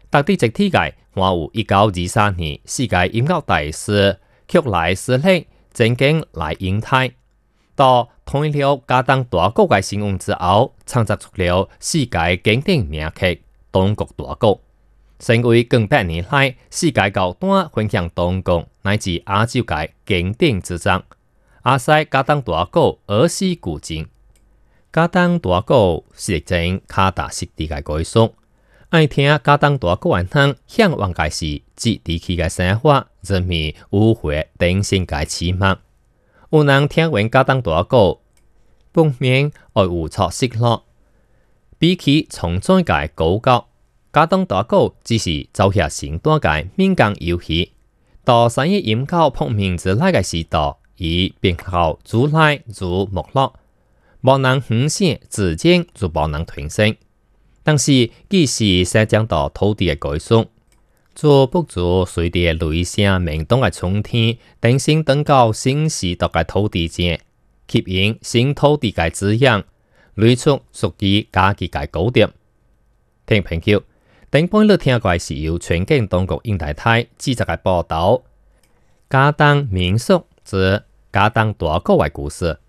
特地集體嘅還有1923年世界音樂大師曲萊斯勒曾經來英台，到推了加當大鼓嘅新聞之後，創作出了世界經典名曲《東國大鼓》，成為近百年來世界高端分享東國乃至亞洲嘅經典之作。亞西加當大鼓兒時古今，加當大鼓是一種卡達式嘅歌曲。愛聽加當大鼓嘅人向往嘅是接地氣嘅生活，人民無悔定性嘅期望。有人聽完加當大鼓，不免愛有錯失落。比起重載嘅高教，加當大鼓只是走下成段嘅民間遊戲。到產業研究撲面之內嘅時代，以變後主來如沒落，無能分享資金就無能傳承。但是，既是生長到土地嘅歌曲，就不如隨着雷聲鳴動嘅春天，定性等到新時代嘅土地上，吸引新土地嘅滋養，類出屬於家己嘅高點。聽朋友，頂半日聽過是由全景當局英台台記者嘅報道，加當民俗之加當大鼓嘅故事。